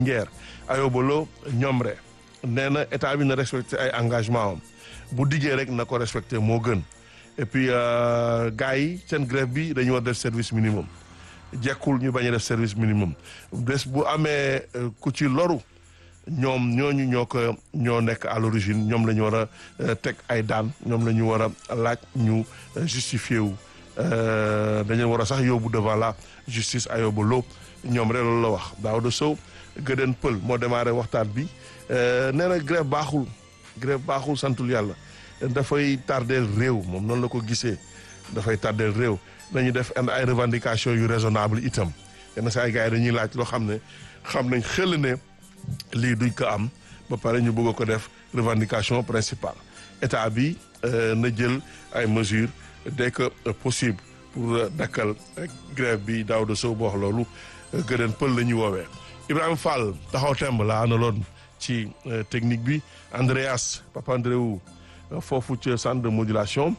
Nguer Ayobolo Ñomre nee na état bi na respecté ay engagement am bu diggee rek na ko respecté moo gën et puis gars yi seen grève bi dañu war def service minimum jekkul ñu bañ a def service minimum bés bu amee ku ci loru ñoom ñooñu ñoo nekk à l'origine ñoom la ñu war a teg ay daan ñoom la ñu war a laaj ñu justifié wu dañu war a sax yóbbu devant la justice Ayobolo ñoom rek loolu la wax Daouda Sow Gëdën Pël moo démarré waxtaan bi nee na grève baaxul santul yàlla dafay tardeel réew moom noonu la ko gisee dafay tardeel réew nañu def ay revendication yu raisonnable itam yenn saa yi gars yi dañuy laaj loo xam ne xam nañ xel ne lii duñ ko am ba pare ñu bëgg ko def revendication principale état bi na jël ay mesures dès que possible pour dakkal grève bi Daouda Sow boo wax loolu Gëdën Pël la ñuy woowee Ibrahima Fall taxaw temb la àndaloon ci technique bi Andreas Papa Andréou foofu ci centre de modulation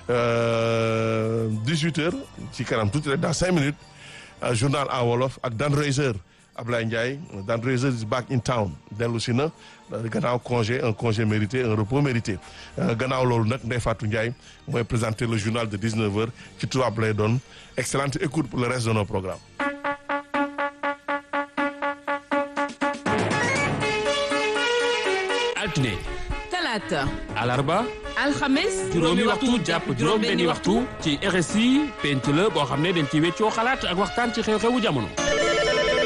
18h ci kanam tuuti rek dans 5 minutes journal en wolof ak Dan Reiser Ablaye Ndiaye Dan Reiser is back in town dellu si na gannaaw un congé mérité un repos mérité gannaaw loolu nag Ndeye Fatou Ndiaye mooy présenter le journal de 19h ci tubaab lay doon excellente écoute pour le reste de nos programmes. altine talaata alarba alxames juróomi waxtu jàpp juróom benni waxtu ci RSI penc la boo xam ne dañ ci weccoo xalaat ak waxtaan ci xew-xewu jamono